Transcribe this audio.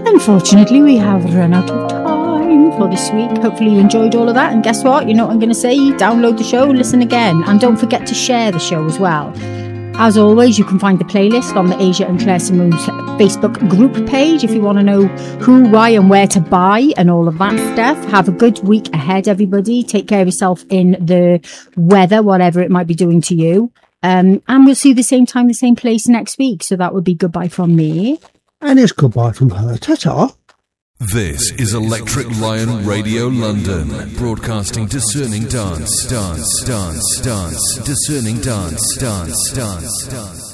unfortunately, we have run out of time for this week. Hopefully you enjoyed all of that. And guess what? You know what I'm going to say? Download the show, listen again. And don't forget to share the show as well. As always, you can find the playlist on the Asia and Claire Simoon's Facebook group page if you want to know who, why and where to buy and all of that stuff. Have a good week ahead, everybody. Take care of yourself in the weather, whatever it might be doing to you. And we'll see you the same time, the same place next week. So that would be goodbye from me. And it's goodbye from her. Ta-ta. This is Electric Lion Radio London, broadcasting discerning dance, discerning dance.